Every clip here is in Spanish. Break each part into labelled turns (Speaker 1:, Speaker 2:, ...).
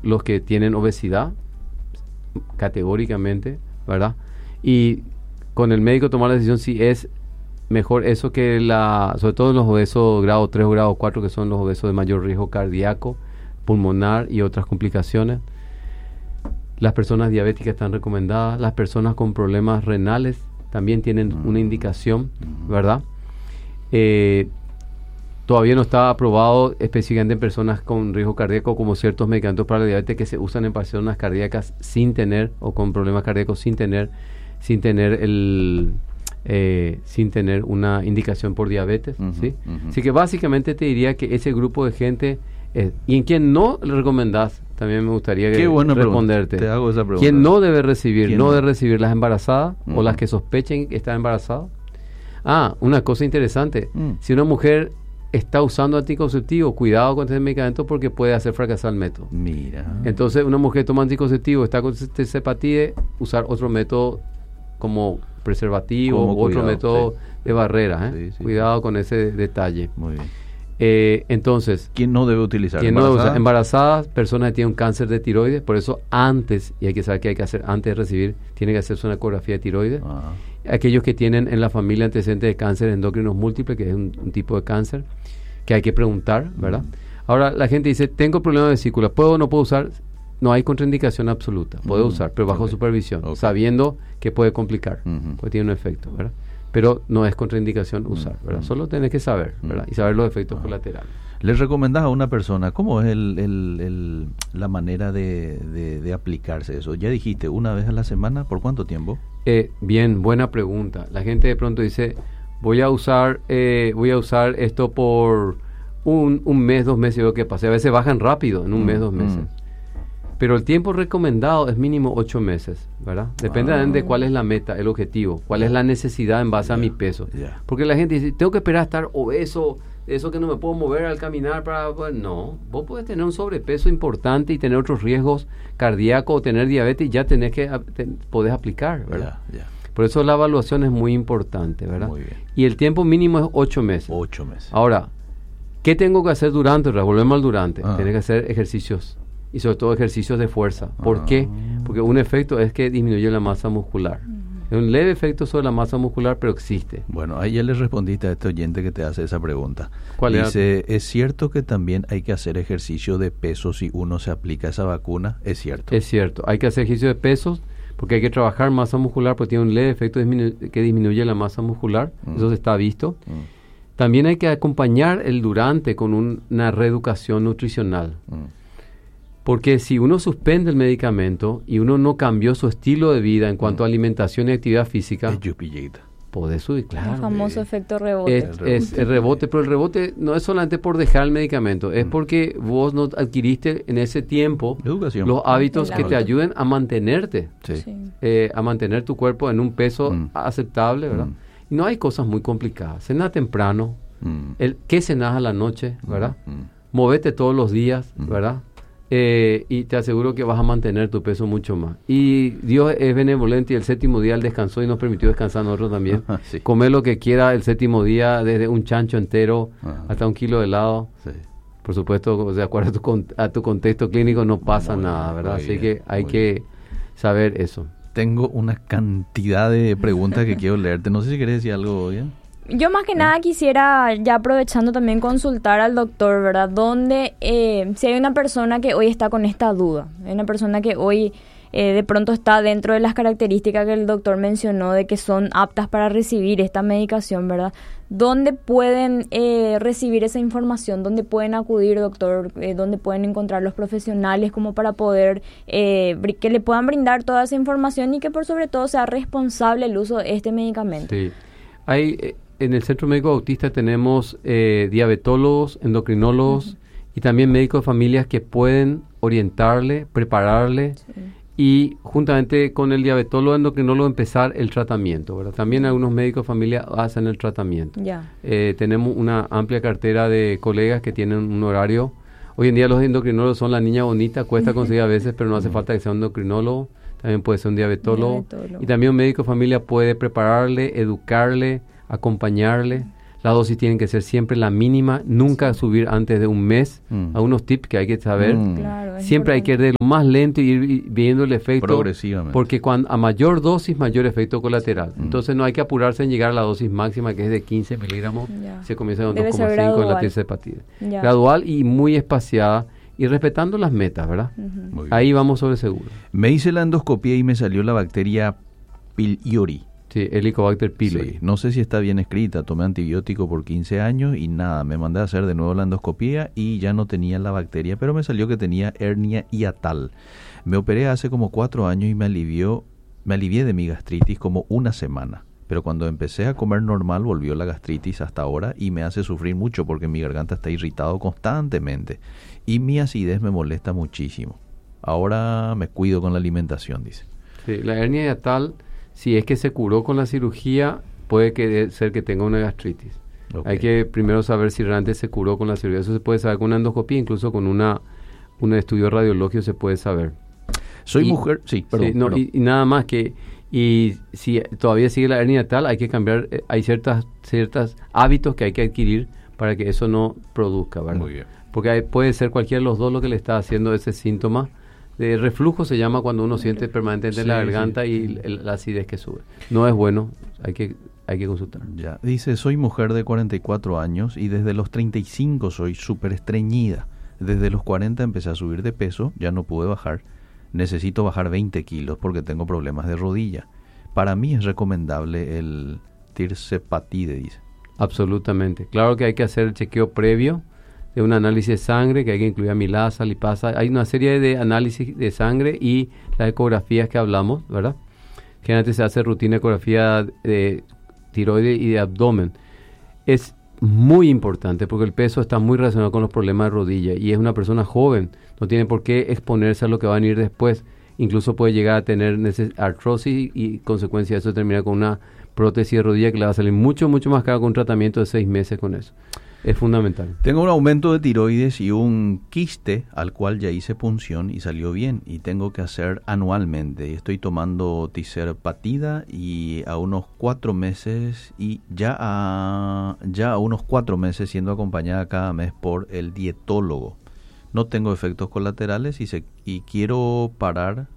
Speaker 1: los que tienen obesidad, categóricamente, ¿verdad? Y con el médico tomar la decisión si es mejor eso que sobre todo los obesos grado 3 o grado 4, que son los obesos de mayor riesgo cardíaco, pulmonar y otras complicaciones. Las personas diabéticas están recomendadas, las personas con problemas renales también tienen una indicación, ¿verdad? Todavía no está aprobado específicamente en personas con riesgo cardíaco como ciertos medicamentos para la diabetes que se usan en personas cardíacas sin tener o con problemas cardíacos sin tener una indicación por diabetes, ¿sí? Así que básicamente te diría que ese grupo de gente y en quien no le recomendás, también me gustaría responderte.
Speaker 2: Te hago esa pregunta.
Speaker 1: ¿Quién no debe recibir? No debe recibir las embarazadas o las que sospechen que están embarazadas. Una cosa interesante. Si una mujer está usando anticonceptivo, cuidado con ese medicamento porque puede hacer fracasar el método.
Speaker 2: Mira.
Speaker 1: Entonces, una mujer toma anticonceptivo, está con cepatide, usar otro método como preservativo o otro método de barrera. Cuidado con ese detalle.
Speaker 2: Muy bien.
Speaker 1: Entonces,
Speaker 2: ¿quién no debe utilizar?
Speaker 1: ¿Quién no debe usar? Embarazadas, personas que tienen un cáncer de tiroides, por eso antes, y hay que saber qué hay que hacer antes de recibir, tiene que hacerse una ecografía de tiroides. Aquellos que tienen en la familia antecedentes de cáncer endocrinos múltiples, que es un tipo de cáncer, que hay que preguntar, ¿verdad? Ahora, la gente dice, tengo problemas de vesícula, ¿puedo o no puedo usar? No hay contraindicación absoluta, puede usar, pero bajo supervisión, sabiendo que puede complicar, porque tiene un efecto, ¿verdad? Pero no es contraindicación usar, ¿verdad? Solo tenés que saber, ¿verdad? Y saber los efectos colaterales.
Speaker 2: ¿Les recomendás a una persona cómo es la manera de aplicarse eso? Ya dijiste, una vez a la semana, ¿por cuánto tiempo?
Speaker 1: Bien, buena pregunta. La gente de pronto dice, voy a usar esto por un mes, 2 meses, y veo que pase. A veces bajan rápido, en un mes, 2 meses. Pero el tiempo recomendado es mínimo 8 meses, ¿verdad? Depende de cuál es la meta, el objetivo, cuál es la necesidad en base a mi peso. Porque la gente dice, tengo que esperar a estar obeso, eso que no me puedo mover al caminar para... Pues, no, vos podés tener un sobrepeso importante y tener otros riesgos cardíacos o tener diabetes y ya podés aplicar, ¿verdad? Por eso la evaluación es muy importante, ¿verdad?
Speaker 2: Muy bien.
Speaker 1: Y el tiempo mínimo es 8 meses.
Speaker 2: 8 meses.
Speaker 1: Ahora, ¿qué tengo que hacer durante? Volvemos al durante. Tienes que hacer ejercicios. Y sobre todo ejercicios de fuerza. ¿Por qué? Porque un efecto es que disminuye la masa muscular. Es un leve efecto sobre la masa muscular, pero existe.
Speaker 2: Bueno, ahí ya le respondiste a este oyente que te hace esa pregunta.
Speaker 1: ¿Cuál
Speaker 2: Dice, ¿es cierto que también hay que hacer ejercicio de peso si uno se aplica esa vacuna? Es cierto.
Speaker 1: Es cierto. Hay que hacer ejercicio de pesos porque hay que trabajar masa muscular porque tiene un leve efecto que disminuye la masa muscular. Eso está visto. También hay que acompañar el durante con una reeducación nutricional. Porque si uno suspende el medicamento y uno no cambió su estilo de vida en cuanto a alimentación y actividad física, podés subir, claro.
Speaker 3: El famoso efecto rebote.
Speaker 1: Es el rebote, pero el rebote no es solamente por dejar el medicamento, es porque vos no adquiriste en ese tiempo los hábitos que te ayuden a mantenerte, a mantener tu cuerpo en un peso aceptable, ¿verdad? Y no hay cosas muy complicadas. Cená temprano, ¿qué cenás a la noche, verdad? Movete todos los días, ¿verdad? Y te aseguro que vas a mantener tu peso mucho más. Y Dios es benevolente y el 7º día Él descansó y nos permitió descansar a nosotros también. Comer lo que quiera el 7º día, desde un chancho entero hasta 1 kilo de helado. Por supuesto, de acuerdo a tu contexto clínico no pasa nada, ¿verdad? Así que hay que saber eso.
Speaker 2: Tengo una cantidad de preguntas que quiero leerte. No sé si querés decir algo, ¿ya?
Speaker 3: Yo más que nada quisiera, ya aprovechando también, consultar al doctor, ¿verdad? Donde si hay una persona que hoy está con esta duda, hay una persona que hoy de pronto está dentro de las características que el doctor mencionó de que son aptas para recibir esta medicación, ¿verdad? ¿Dónde pueden recibir esa información? ¿Dónde pueden acudir, doctor? ¿Dónde pueden encontrar los profesionales como para poder que le puedan brindar toda esa información y que por sobre todo sea responsable el uso de este medicamento?
Speaker 1: Sí, hay... En el Centro Médico Autista tenemos diabetólogos, endocrinólogos y también médicos de familias que pueden orientarle, prepararle y juntamente con el diabetólogo endocrinólogo empezar el tratamiento, ¿verdad? También algunos médicos de familia hacen el tratamiento. Tenemos una amplia cartera de colegas que tienen un horario. Hoy en día los endocrinólogos son la niña bonita, cuesta conseguir a veces, pero no hace falta que sea un endocrinólogo. También puede ser un diabetólogo. Y también un médico de familia puede prepararle, educarle, acompañarle. Las dosis tienen que ser siempre la mínima, nunca subir antes de un mes. Algunos tips que hay que saber.
Speaker 3: Claro,
Speaker 1: siempre hay que ir de lo más lento y ir viendo el efecto.
Speaker 2: Progresivamente.
Speaker 1: Porque a mayor dosis, mayor efecto colateral. Entonces no hay que apurarse en llegar a la dosis máxima, que es de 15 miligramos. Se comienza con 2,5 en la tirzepatide. Gradual y muy espaciada. Y respetando las metas, ¿verdad? Ahí vamos sobre seguro.
Speaker 2: Me hice la endoscopia y me salió la bacteria pylori.
Speaker 1: Sí, Helicobacter pylori.
Speaker 2: Sí, no sé si está bien escrita. Tomé antibiótico por 15 años y nada. Me mandé a hacer de nuevo la endoscopia y ya no tenía la bacteria, pero me salió que tenía hernia hiatal. Me operé hace como 4 años y me alivié de mi gastritis como una semana. Pero cuando empecé a comer normal volvió la gastritis hasta ahora y me hace sufrir mucho porque mi garganta está irritado constantemente y mi acidez me molesta muchísimo. Ahora me cuido con la alimentación, dice.
Speaker 1: Sí, la hernia hiatal, si es que se curó con la cirugía, puede ser que tenga una gastritis. Okay. Hay que primero saber si realmente se curó con la cirugía. Eso se puede saber con una endoscopia, incluso con un estudio radiológico se puede saber.
Speaker 2: Mujer, sí, perdón.
Speaker 1: Sí, no, perdón. Y nada más que... Y si todavía sigue la hernia hiatal, hay que cambiar, hay ciertos hábitos que hay que adquirir para que eso no produzca, ¿verdad?
Speaker 2: Muy bien.
Speaker 1: Porque puede ser cualquiera de los dos lo que le está haciendo ese síntoma. De reflujo se llama cuando uno siente permanentemente la garganta y la acidez que sube. No es bueno, hay que consultar.
Speaker 2: Ya. Dice, soy mujer de 44 años y desde los 35 soy súper estreñida. Desde los 40 empecé a subir de peso, ya no pude bajar. Necesito bajar 20 kilos porque tengo problemas de rodilla. Para mí es recomendable el tirzepatide, dice.
Speaker 1: Absolutamente. Claro que hay que hacer el chequeo previo de un análisis de sangre, que hay que incluir amilasa, lipasa. Hay una serie de análisis de sangre y las ecografías que hablamos, ¿verdad? Generalmente se hace rutina de ecografía de tiroides y de abdomen. Es muy importante porque el peso está muy relacionado con los problemas de rodilla y es una persona joven, no tiene por qué exponerse a lo que va a venir después. Incluso puede llegar a tener artrosis y consecuencia de eso terminar con una prótesis de rodilla que le va a salir mucho más caro con un tratamiento de 6 meses con eso. Es fundamental.
Speaker 2: Tengo un aumento de tiroides y un quiste al cual ya hice punción y salió bien y tengo que hacer anualmente. Estoy tomando tirzepatida y a unos 4 meses y ya a unos 4 meses siendo acompañada cada mes por el dietólogo. No tengo efectos colaterales y quiero parar.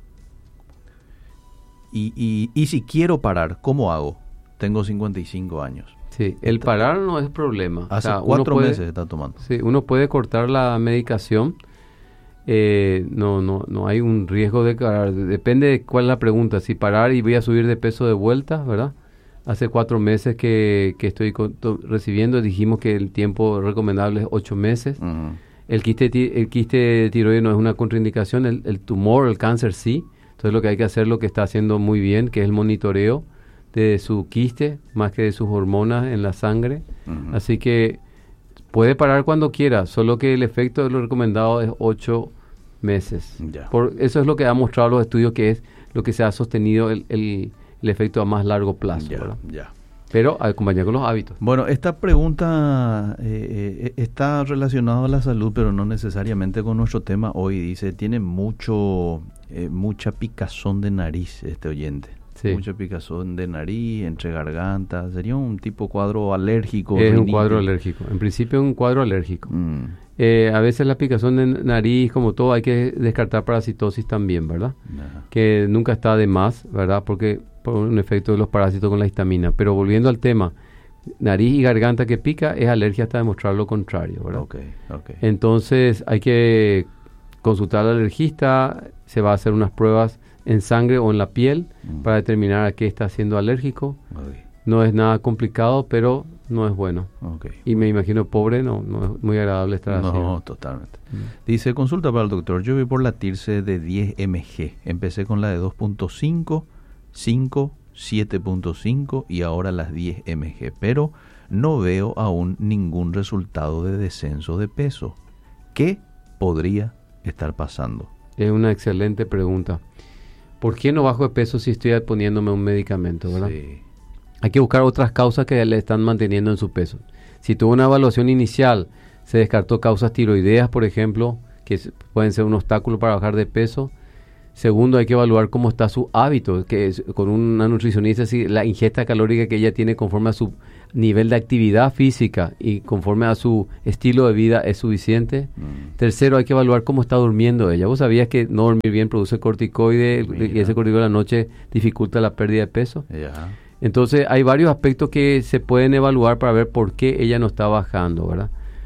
Speaker 2: Y si quiero parar, ¿cómo hago? Tengo 55 años.
Speaker 1: Sí, el parar no es problema.
Speaker 2: Hace 4 meses está tomando.
Speaker 1: Sí, uno puede cortar la medicación. No hay un riesgo de parar. Depende de cuál es la pregunta. Si parar y voy a subir de peso de vuelta, ¿verdad? Hace 4 meses que estoy recibiendo. Dijimos que el tiempo recomendable es 8 meses. Uh-huh. El quiste de tiroides no es una contraindicación. El tumor, el cáncer sí. Entonces lo que hay que hacer, lo que está haciendo muy bien, que es el monitoreo de su quiste, más que de sus hormonas en la sangre. Uh-huh. Así que puede parar cuando quiera, solo que el efecto de lo recomendado es 8 meses.
Speaker 2: Ya.
Speaker 1: Eso es lo que ha mostrado los estudios, que es lo que se ha sostenido el efecto a más largo plazo.
Speaker 2: Ya.
Speaker 1: Pero acompañar con los hábitos.
Speaker 2: Bueno, esta pregunta está relacionada a la salud, pero no necesariamente con nuestro tema hoy. Dice, tiene mucha picazón de nariz este oyente.
Speaker 1: Sí.
Speaker 2: Mucha picazón de nariz, entre garganta. Sería un tipo cuadro alérgico.
Speaker 1: Es un cuadro alérgico. En principio es un cuadro alérgico. A veces la picazón de nariz, como todo, hay que descartar parasitosis también, ¿verdad?
Speaker 2: Ajá.
Speaker 1: Que nunca está de más, ¿verdad? Porque por un efecto de los parásitos con la histamina. Pero volviendo al tema, nariz y garganta que pica es alergia hasta demostrar lo contrario, ¿verdad?
Speaker 2: Okay.
Speaker 1: Entonces hay que consultar al alergista, se va a hacer unas pruebas en sangre o en la piel para determinar a qué está siendo alérgico.
Speaker 2: Okay.
Speaker 1: No es nada complicado, pero no es bueno.
Speaker 2: Okay.
Speaker 1: Y me imagino pobre, no es muy agradable estar así.
Speaker 2: No, totalmente. Dice, consulta para el doctor, yo voy por la tirse de 10 mg. Empecé con la de 2.5, 5, 7.5 y ahora las 10 mg. Pero no veo aún ningún resultado de descenso de peso. ¿Qué podría estar pasando?
Speaker 1: Es una excelente pregunta. ¿Por qué no bajo de peso si estoy poniéndome un medicamento, verdad?
Speaker 2: Sí.
Speaker 1: Hay que buscar otras causas que le están manteniendo en su peso. Si tuvo una evaluación inicial, se descartó causas tiroideas, por ejemplo, que pueden ser un obstáculo para bajar de peso. Segundo, hay que evaluar cómo está su hábito, que es, con una nutricionista, si la ingesta calórica que ella tiene conforme a su nivel de actividad física y conforme a su estilo de vida es suficiente. Tercero, hay que evaluar cómo está durmiendo ella. ¿Vos sabías que no dormir bien produce corticoide y ese corticoide a la noche dificulta la pérdida de peso? Entonces, hay varios aspectos que se pueden evaluar para ver por qué ella no está bajando, ¿verdad?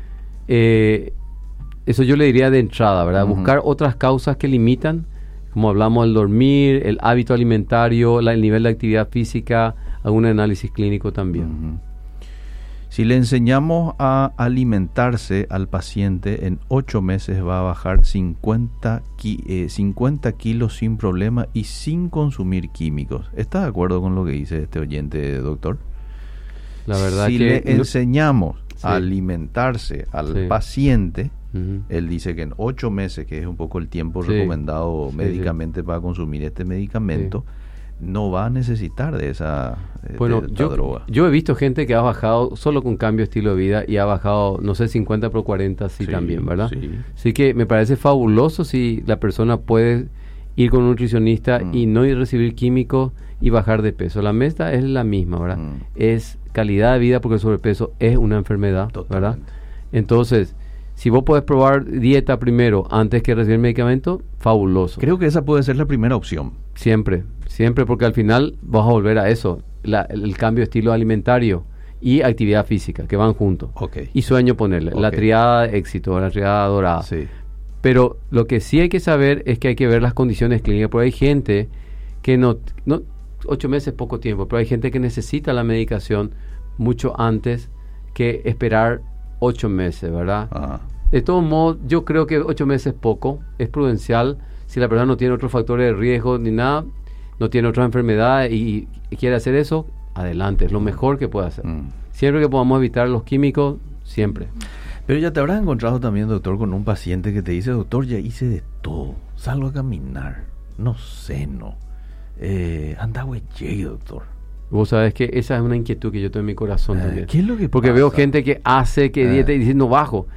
Speaker 1: Eso yo le diría de entrada, ¿verdad? Buscar otras causas que limitan, como hablamos, el dormir, el hábito alimentario, el nivel de actividad física, algún análisis clínico también.
Speaker 2: Si le enseñamos a alimentarse al paciente, en 8 meses va a bajar 50 kilos sin problema y sin consumir químicos. ¿Está de acuerdo con lo que dice este oyente, doctor?
Speaker 1: La verdad
Speaker 2: si
Speaker 1: que
Speaker 2: le enseñamos a alimentarse al paciente, él dice que en 8 meses, que es un poco el tiempo recomendado médicamente para consumir este medicamento, no va a necesitar de esa droga.
Speaker 1: Yo he visto gente que ha bajado solo con cambio de estilo de vida y ha bajado, no sé, 50 por 40 también, ¿verdad? Así que me parece fabuloso si la persona puede ir con un nutricionista y no ir a recibir químicos y bajar de peso. La meta es la misma, ¿verdad? Es calidad de vida, porque el sobrepeso es una enfermedad, ¿verdad? Entonces, si vos podés probar dieta primero antes que recibir medicamento, fabuloso.
Speaker 2: Creo que esa puede ser la primera opción.
Speaker 1: Siempre, porque al final vas a volver a eso, el cambio de estilo alimentario y actividad física, que van juntos. Y sueño ponerle, la triada de éxito, la triada dorada. Pero lo que sí hay que saber es que hay que ver las condiciones clínicas, porque hay gente que no 8 meses es poco tiempo, pero hay gente que necesita la medicación mucho antes que esperar 8 meses, ¿verdad? De todos modos, yo creo que 8 meses es poco, es prudencial. Si la persona no tiene otros factores de riesgo ni nada, no tiene otra enfermedad y quiere hacer eso, adelante, es lo mejor que puede hacer. Siempre que podamos evitar los químicos, siempre.
Speaker 2: Pero ya te habrás encontrado también, doctor, con un paciente que te dice: doctor, ya hice de todo, salgo a caminar, no ceno, anda güey, doctor.
Speaker 1: Vos sabés que esa es una inquietud que yo tengo en mi corazón también.
Speaker 2: ¿Qué es lo que
Speaker 1: Porque
Speaker 2: pasa?
Speaker 1: veo gente que hace, que dieta y dice no bajo.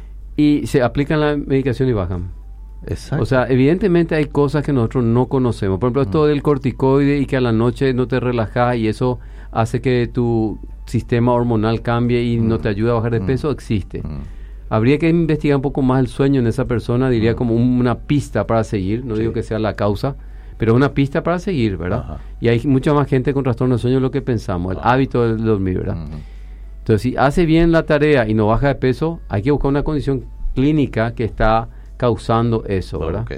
Speaker 1: Y se aplican la medicación y bajan.
Speaker 2: Exacto.
Speaker 1: O sea, evidentemente hay cosas que nosotros no conocemos. Por ejemplo, esto del corticoide y que a la noche no te relajas y eso hace que tu sistema hormonal cambie y no te ayuda a bajar de peso, existe. Habría que investigar un poco más el sueño en esa persona, diría como una pista para seguir. No digo que sea la causa, pero una pista para seguir, ¿verdad? Y hay mucha más gente con trastorno de sueño de lo que pensamos, el hábito de dormir, ¿verdad? Entonces, si hace bien la tarea y no baja de peso, hay que buscar una condición clínica que está causando eso, ¿verdad?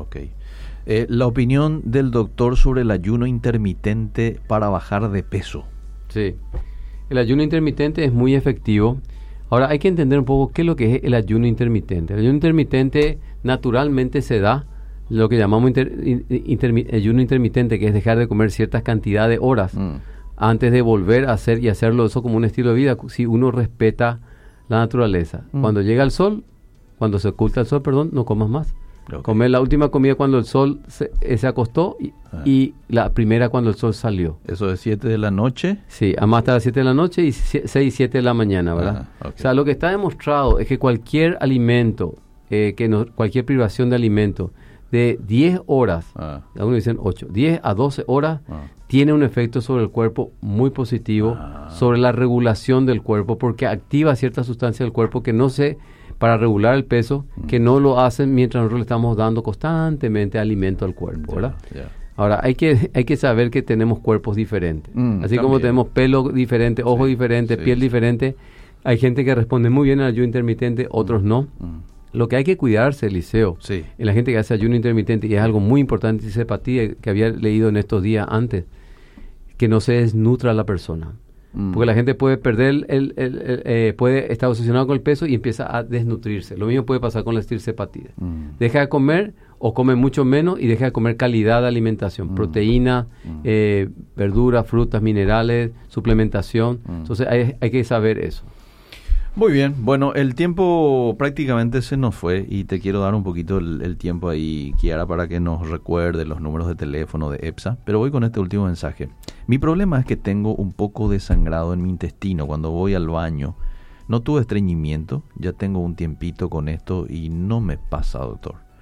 Speaker 2: La opinión del doctor sobre el ayuno intermitente para bajar de peso.
Speaker 1: Sí, el ayuno intermitente es muy efectivo. Ahora, hay que entender un poco qué es lo que es el ayuno intermitente. El ayuno intermitente naturalmente se da lo que llamamos ayuno intermitente, que es dejar de comer ciertas cantidades de horas antes de volver a hacer y hacerlo eso como un estilo de vida, si uno respeta la naturaleza. Cuando llega el sol, cuando se oculta el sol, no comas más. Comer la última comida cuando el sol se acostó y la primera cuando el sol salió.
Speaker 2: ¿Eso es 7 de la noche?
Speaker 1: Sí, a más hasta las 7 de la noche y 6 y 7 de la mañana, ¿verdad? O sea, lo que está demostrado es que cualquier alimento, cualquier privación de alimento de 10 horas, algunos dicen 8, 10 a 12 horas, tiene un efecto sobre el cuerpo muy positivo, sobre la regulación del cuerpo, porque activa ciertas sustancias del cuerpo que no se... para regular el peso, que no lo hacen mientras nosotros le estamos dando constantemente alimento al cuerpo, ¿verdad? Ahora, hay que saber que tenemos cuerpos diferentes. Así como tenemos pelo diferente, ojos diferentes, piel diferente, hay gente que responde muy bien al ayuno intermitente, otros no. Lo que hay que cuidarse, Eliseo, en la gente que hace ayuno intermitente, y es algo muy importante, dice Pati, que había leído en estos días antes, que no se desnutra la persona. Porque la gente puede perder puede estar obsesionado con el peso y empieza a desnutrirse. Lo mismo puede pasar con la estircepatida. Deja de comer o come mucho menos y deja de comer calidad de alimentación, proteína, verduras, frutas, minerales, suplementación. Entonces hay que saber eso.
Speaker 2: Muy bien, bueno, el tiempo prácticamente se nos fue y te quiero dar un poquito el tiempo ahí, Kiara, para que nos recuerde los números de teléfono de EPSA, pero voy con este último mensaje. Mi problema es que tengo un poco de sangrado en mi intestino cuando voy al baño. No tuve estreñimiento, ya tengo un tiempito con esto y no me pasa, doctor.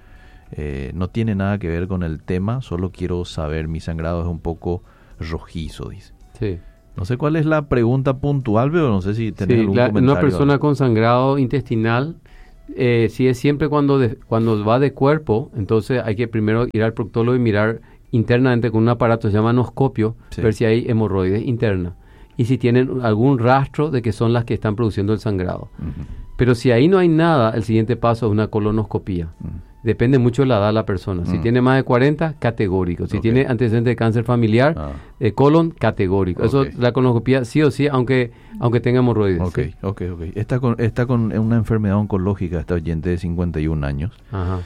Speaker 2: No tiene nada que ver con el tema, solo quiero saber, mi sangrado es un poco rojizo, dice.
Speaker 1: Sí.
Speaker 2: No sé cuál es la pregunta puntual, pero no sé si tenés algún comentario.
Speaker 1: Una persona con sangrado intestinal, si es siempre cuando va de cuerpo, entonces hay que primero ir al proctólogo y mirar internamente con un aparato que se llama anoscopio, ver si hay hemorroides internas y si tienen algún rastro de que son las que están produciendo el sangrado. Pero si ahí no hay nada, el siguiente paso es una colonoscopía. Depende mucho de la edad de la persona. Si tiene más de 40, categórico. Si tiene antecedentes de cáncer familiar, colon, categórico. Eso, la colonoscopía sí o sí, aunque tenga hemorroides.
Speaker 2: Ok. Está con una enfermedad oncológica, esta oyente de 51 años.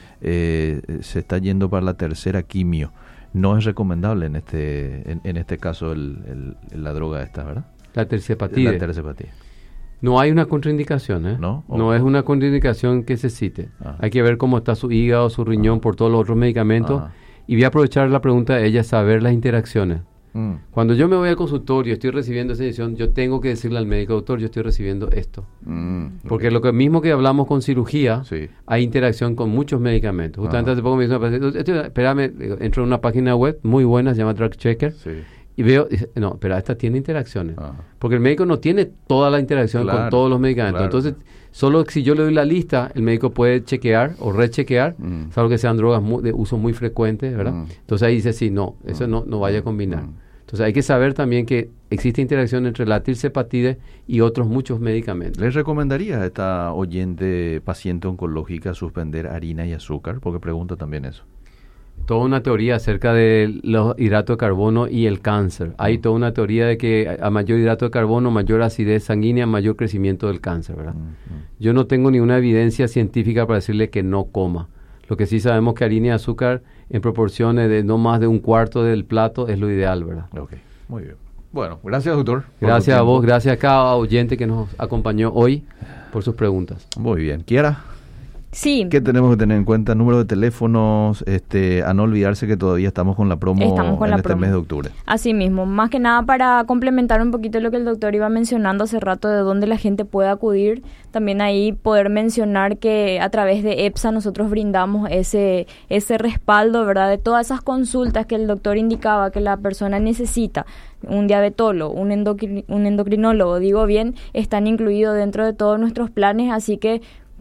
Speaker 2: Se está yendo para la tercera quimio. No es recomendable en este caso la droga esta, ¿verdad?
Speaker 1: La tersepatide.
Speaker 2: La tersepatide.
Speaker 1: No hay una contraindicación, ¿eh? No es una contraindicación que se cite. Hay que ver cómo está su hígado, su riñón, por todos los otros medicamentos. Y voy a aprovechar la pregunta de ella, saber las interacciones. Cuando yo me voy al consultorio y estoy recibiendo esa inyección, yo tengo que decirle al médico, doctor, yo estoy recibiendo esto. Porque lo mismo que hablamos con cirugía, hay interacción con muchos medicamentos. Justamente hace poco me dice una paciente, espérame, entro en una página web muy buena, se llama Drug Checker. Y veo, no, pero esta tiene interacciones. Porque el médico no tiene toda la interacción con todos los medicamentos. Entonces, solo si yo le doy la lista, el médico puede chequear o rechequear, salvo que sean drogas de uso muy frecuente, ¿verdad? Entonces ahí dice, sí, no, eso no vaya a combinar. Entonces hay que saber también que existe interacción entre la tirsepatide y otros muchos medicamentos.
Speaker 2: ¿Les recomendaría a esta oyente paciente oncológica suspender harina y azúcar? Porque pregunta también eso.
Speaker 1: Toda una teoría acerca de los hidratos de carbono y el cáncer. Hay toda una teoría de que a mayor hidrato de carbono, mayor acidez sanguínea, mayor crecimiento del cáncer, ¿verdad? Yo no tengo ninguna evidencia científica para decirle que no coma. Lo que sí sabemos que harina y azúcar en proporciones de no más de un cuarto del plato es lo ideal, ¿verdad?
Speaker 2: Ok, muy bien. Bueno, gracias, doctor.
Speaker 1: Gracias a vos, gracias a cada oyente que nos acompañó hoy por sus preguntas.
Speaker 2: Muy bien. Kiara.
Speaker 3: Sí.
Speaker 2: ¿Qué tenemos que tener en cuenta? Número de teléfonos, a no olvidarse que todavía estamos con la promo mes de octubre.
Speaker 3: Así mismo, más que nada para complementar un poquito lo que el doctor iba mencionando hace rato de dónde la gente puede acudir, también ahí poder mencionar que a través de EPSA nosotros brindamos ese respaldo, ¿verdad? De todas esas consultas que el doctor indicaba que la persona necesita. Un diabetólogo, un endocrinólogo, digo bien, están incluidos dentro de todos nuestros planes, así que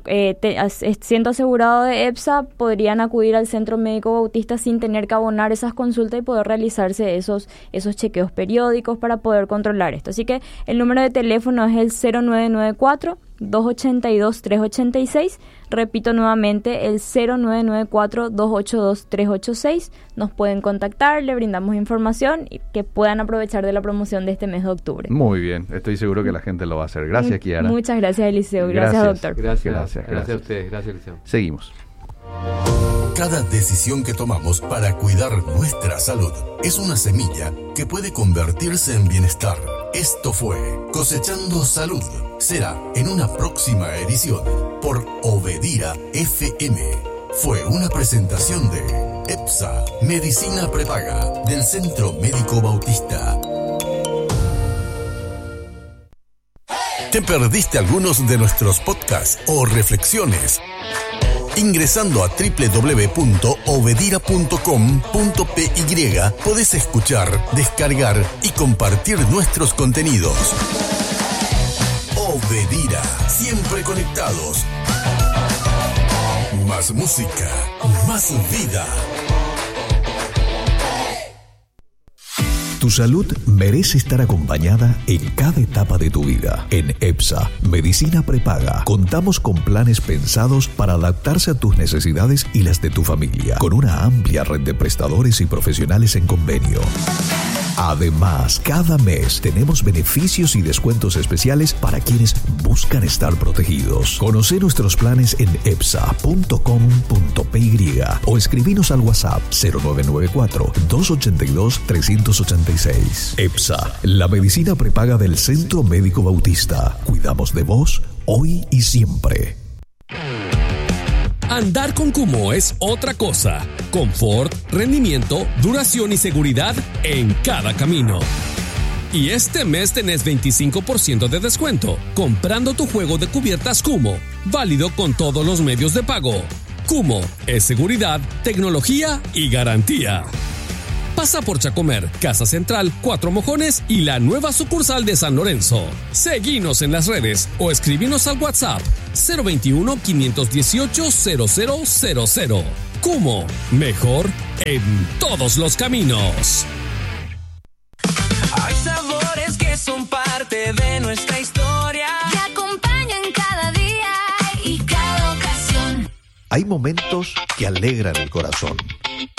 Speaker 3: siendo asegurado de EPSA, podrían acudir al Centro Médico Bautista sin tener que abonar esas consultas y poder realizarse esos chequeos periódicos para poder controlar esto. Así que el número de teléfono es el 0994-282-386. Repito nuevamente, el 0994-282-386. Nos pueden contactar, le brindamos información y que puedan aprovechar de la promoción de este mes de octubre.
Speaker 2: Muy bien, estoy seguro que la gente lo va a hacer. Gracias, Kiara.
Speaker 3: Muchas gracias, Eliseo. Gracias, doctor.
Speaker 1: Gracias a ustedes. Gracias, Eliseo.
Speaker 2: Seguimos.
Speaker 4: Cada decisión que tomamos para cuidar nuestra salud es una semilla que puede convertirse en bienestar. Esto fue Cosechando Salud. Será en una próxima edición por Obedira FM. Fue una presentación de EPSA, Medicina Prepaga, del Centro Médico Bautista. ¿Te perdiste algunos de nuestros podcasts o reflexiones? Ingresando a www.obedira.com.py podés escuchar, descargar y compartir nuestros contenidos. Obedira, siempre conectados. Más música, más vida.
Speaker 5: Tu salud merece estar acompañada en cada etapa de tu vida. En EPSA, Medicina Prepaga, contamos con planes pensados para adaptarse a tus necesidades y las de tu familia, con una amplia red de prestadores y profesionales en convenio. Además, cada mes tenemos beneficios y descuentos especiales para quienes buscan estar protegidos. Conoce nuestros planes en epsa.com.py o escribinos al WhatsApp 0994-282-386. EPSA, la medicina prepaga del Centro Médico Bautista. Cuidamos de vos hoy y siempre.
Speaker 6: Andar con Kumó es otra cosa. Confort, rendimiento, duración y seguridad en cada camino. Y este mes tenés 25% de descuento comprando tu juego de cubiertas Kumó, válido con todos los medios de pago. Cumo es seguridad, tecnología y garantía. Pasa por Chacomer, Casa Central, Cuatro Mojones y la nueva sucursal de San Lorenzo. Seguinos en las redes o escribinos al WhatsApp 021-518-0000. Cumo, mejor en todos los caminos.
Speaker 7: Hay sabores que son parte de nuestra historia,
Speaker 8: que acompañan cada día y cada ocasión.
Speaker 5: Hay momentos que alegran el corazón.